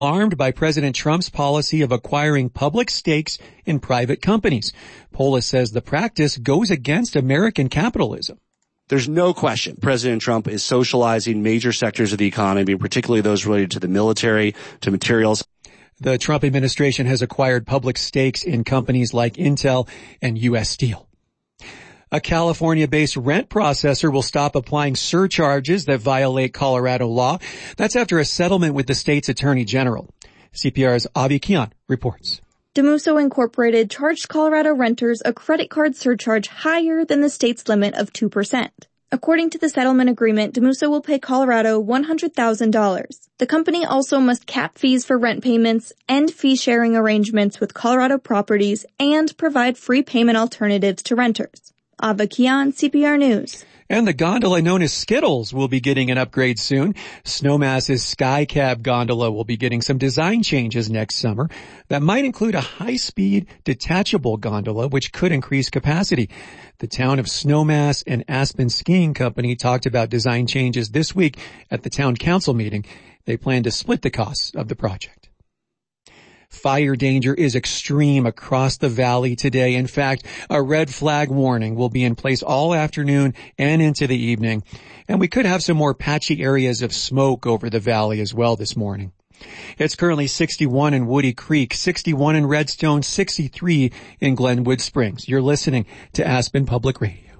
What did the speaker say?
Alarmed by President Trump's policy of acquiring public stakes in private companies. Polis says the practice goes against American capitalism. There's no question President Trump is socializing major sectors of the economy, particularly those related to the military, to materials. The Trump administration has acquired public stakes in companies like Intel and U.S. Steel. A California-based rent processor will stop applying surcharges that violate Colorado law. That's after a settlement with the state's attorney general. CPR's Avi Kian reports. Demuso Incorporated charged Colorado renters a credit card surcharge higher than the state's limit of 2%. According to the settlement agreement, Demuso will pay Colorado $100,000. The company also must cap fees for rent payments, end fee-sharing arrangements with Colorado properties, and provide free payment alternatives to renters. Ava Kian, CPR News. And the gondola known as Skittles will be getting an upgrade soon. Snowmass's Skycab gondola will be getting some design changes next summer that might include a high-speed detachable gondola, which could increase capacity. The town of Snowmass and Aspen Skiing Company talked about design changes this week at the town council meeting. They plan to split the costs of the project. Fire danger is extreme across the valley today. In fact, a red flag warning will be in place all afternoon and into the evening. And we could have some more patchy areas of smoke over the valley as well this morning. It's currently 61 in Woody Creek, 61 in Redstone, 63 in Glenwood Springs. You're listening to Aspen Public Radio.